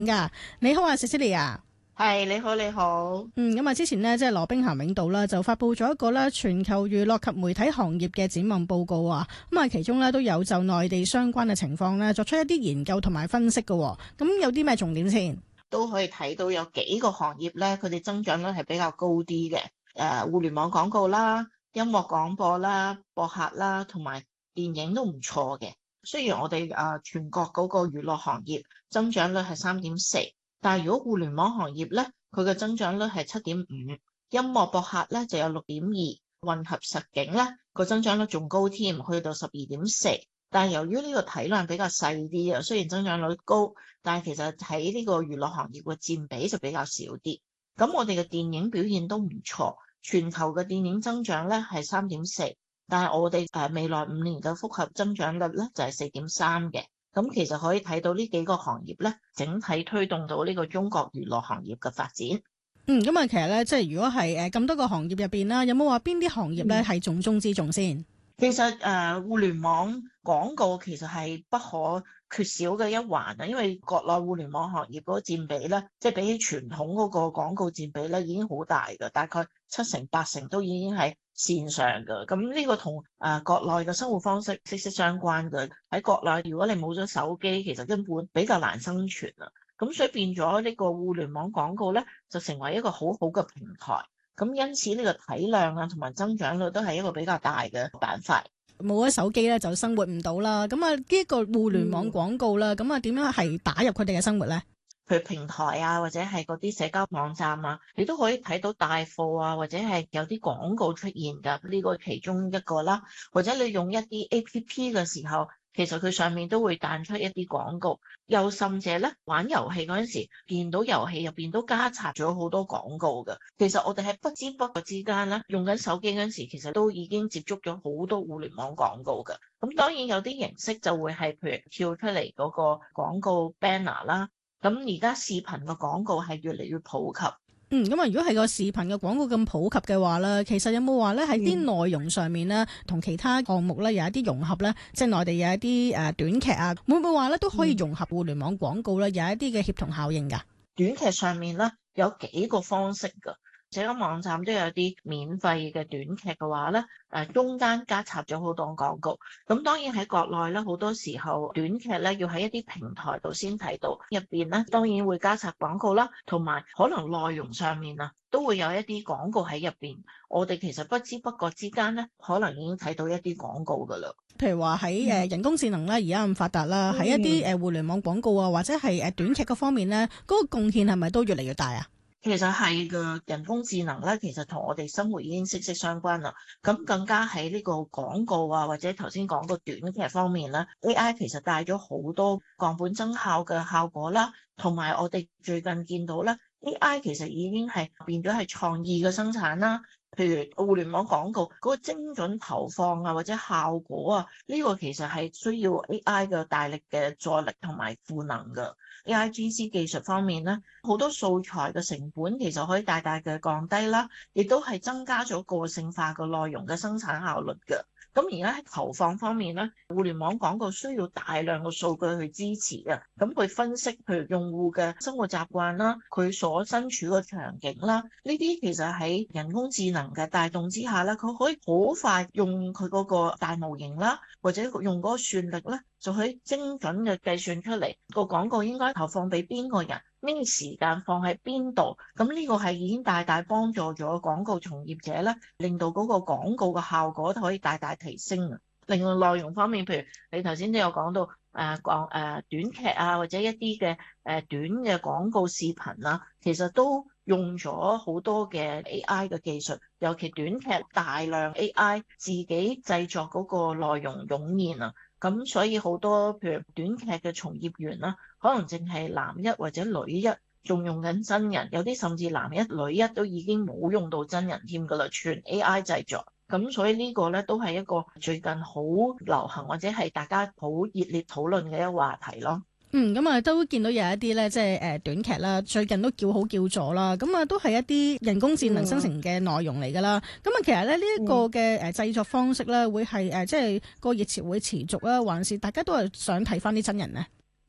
你好啊，Cecilia。 係，你好，你好。 咁啊，之前呢，即係羅兵咸永道啦，就發佈咗一個咧全球娛樂及媒體行業嘅展望報告啊。咁啊，其中咧都有就內地相關嘅情況咧作出一啲研究同埋分析嘅。咁有啲咩重點先？ 都可以睇到有幾個行業咧，佢哋增長率係比較高啲嘅。互聯網廣告啦、音樂廣播啦、播客啦，同埋電影都唔錯嘅。雖然我哋全國嗰個娛樂行業增長率係3.4，但係如果互聯網行業咧，佢嘅增長率係7.5，音樂播客咧就有6.2，混合實境咧個增長率仲高添，去到12.4。但係由於呢個體量比較細啲啊，雖然增長率高，但係其實喺呢個娛樂行業嘅佔比就比較少啲。咁我哋嘅電影表現都唔錯，全球嘅電影增長咧係3.4，但係我哋未來5年嘅複合增長率咧就係4.3嘅。咁其實可以睇到呢幾個行業咧，整體推動到呢個中國娛樂行業嘅發展。 咁啊，其實咧，即係如果係咁多個行業入邊啦，有冇話邊啲行業咧係重中之重先？ 其實互聯網廣告其實係不可缺少嘅一環啊，因為國內互聯網行業嗰個佔比咧，即係比起傳統嗰個廣告佔比咧已經好大㗎，大概7成8成都已經係線上㗎。咁呢個同國內嘅生活方式息息相關嘅。喺國內如果你冇咗手機，其實根本比較難生存啊。咁所以變咗呢個互聯網廣告咧，就成為一個好好嘅平台。咁因此呢個體量啊同埋增長率都係一個比較大嘅板塊。 冇咗手機咧就生活唔到啦。咁啊，呢一個互聯網廣告啦，咁啊點樣係打入佢哋嘅生活咧？ 譬如平台啊，或者係嗰啲社交網站啊，你都可以睇到帶貨啊，或者係有啲廣告出現㗎。呢個其中一個啦，或者你用一啲 APP 嘅時候，其實佢上面都會彈出一啲廣告。又甚者咧，玩遊戲嗰陣時，見到遊戲入邊都加插咗好多廣告㗎。其實我哋喺不知不覺之間咧，用緊手機嗰陣時，其實都已經接觸咗好多互聯網廣告㗎。咁當然有啲形式就會係譬如跳出嚟嗰個廣告 banner 啦。咁而家視頻嘅廣告係越嚟越普及。 咁啊，如果係個視頻嘅廣告咁普及嘅話咧，其實有冇話咧喺啲內容上面咧，同其他項目咧有一啲融合咧？即係內地有一啲短劇啊，會唔會話咧都可以融合互聯網廣告咧？有一啲嘅協同效應㗎？ 短劇上面咧有幾個方式㗎。社交網站都有啲免費嘅短劇嘅話咧，中間加插咗好多廣告。咁當然喺國內咧，好多時候短劇咧要喺一啲平台度先睇到，入邊咧當然會加插廣告啦，同埋可能內容上面啊都會有一啲廣告喺入邊。我哋其實不知不覺之間咧，可能已經睇到一啲廣告㗎啦。 譬如話喺人工智能咧而家咁發達啦，喺一啲互聯網廣告啊，或者係短劇嗰方面咧，嗰個貢獻係咪都越嚟越大啊？ 其實係嘅，人工智能咧，其實同我哋生活已經息息相關啦。咁更加喺呢個廣告啊，或者頭先講個短劇方面咧，AI 其實帶咗好多降本增效嘅效果啦。同埋我哋最近見到咧，AI 其實已經係變咗係創意嘅生產啦。譬如互聯網廣告嗰個精準投放啊，或者效果啊，呢個其實係需要 AI 嘅大力嘅助力同埋賦能㗎。AIGC 技術方面咧，好多素材嘅成本其實可以大大嘅降低啦，亦都係增加咗個性化嘅內容嘅生產效率嘅。咁而家喺投放方面咧，互聯網廣告需要大量嘅數據去支持嘅，咁佢分析譬如用戶嘅生活習慣啦，佢所身處嘅場景啦，呢啲其實喺人工智能嘅帶動之下咧，佢可以好快用佢嗰個大模型啦，或者用嗰個算力咧，就可以精準嘅計算出嚟個廣告應該投放俾邊個人，呢個時間放喺邊度。咁呢個係已經大大幫助咗廣告從業者咧，令到嗰個廣告嘅效果可以大大提升啊。另外內容方面，譬如你頭先都有講到短劇啊，或者一啲嘅短嘅廣告視頻啊，其實都用咗好多嘅 AI 嘅技術，尤其短劇大量 AI 自己製作嗰個內容湧現啊。咁所以好多譬如短劇嘅從業員啦，可能淨係男一或者女一，仲用緊真人，有啲甚至男一女一都已經冇用到真人添㗎啦，全 AI 製作。咁所以呢個咧都係一個最近好流行或者係大家好熱烈討論嘅一個話題咯。 咁啊都見到有一啲咧，即係短劇啦，最近都叫好叫座啦。咁啊都係一啲人工智能生成嘅內容嚟㗎啦。咁啊其實咧呢一個嘅製作方式咧，會係即係個熱潮會持續啦，還是大家都係想睇翻啲真人呢？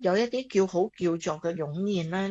有一啲叫好叫座嘅湧現咧。